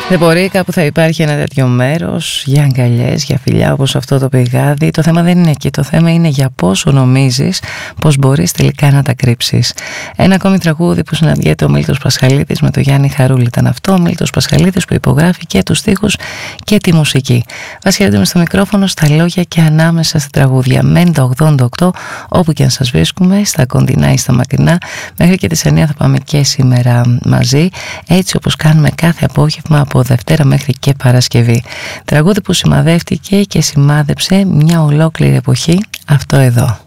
Δεν μπορεί, κάπου θα υπάρχει ένα τέτοιο μέρος για αγκαλιές, για φιλιά όπως αυτό το πηγάδι. Το θέμα δεν είναι εκεί, το θέμα είναι για πόσο νομίζεις πως μπορείς τελικά να τα κρύψεις. Ένα ακόμη τραγούδι που συναντιέται ο Μίλτος Πασχαλίδης με τον Γιάννη Χαρούλη ήταν αυτό. Ο Μίλτος Πασχαλίδης που υπογράφει και τους στίχους και τη μουσική. Βασιλεύουμε στο μικρόφωνο, στα λόγια και ανάμεσα στα τραγούδια. Μέντα 88, όπου και αν σας βρίσκουμε, στα κοντινά ή στα μακρινά. Μέχρι και τις 9 θα πάμε και σήμερα μαζί, έτσι όπως κάνουμε κάθε απόγευμα από Δευτέρα μέχρι και Παρασκευή. Τραγούδι που σημαδεύτηκε και σημάδεψε μια ολόκληρη εποχή, αυτό εδώ.